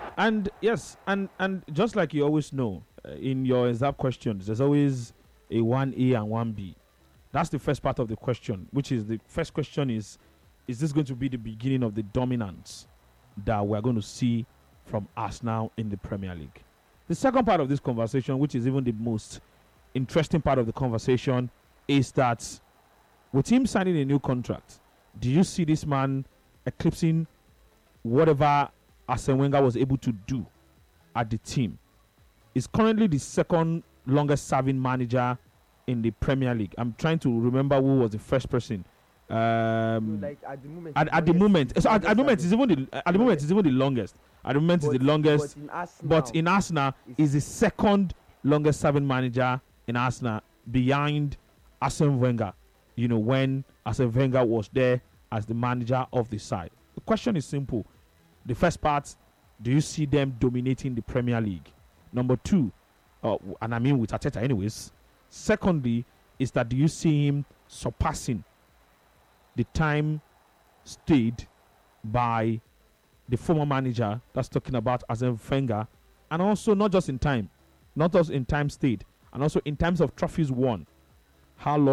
And yes, and just like you always know, in your exam questions, there's always a 1A and 1B. That's the first part of the question, which is the first question is this going to be the beginning of the dominance that we're going to see from Arsenal in the Premier League? The second part of this conversation, which is even the most interesting part of the conversation, is that with him signing a new contract, do you see this man eclipsing whatever Arsene Wenger was able to do at the team? He's currently the second longest serving manager in the Premier League. I'm trying to remember who was the first person. Like at the moment. At the moment, so at the moment is even the longest. At the moment is the longest. But in Arsenal, is the second longest serving manager in Arsenal behind Arsene Wenger. You know, when Arsene Wenger was there as the manager of the side. The question is simple. The first part, do you see them dominating the Premier League? Number two, and I mean with Arteta anyways. Secondly, is that do you see him surpassing the time stayed by the former manager, that's talking about Arsene Wenger, and also not just in time stayed, and also in terms of trophies won. How long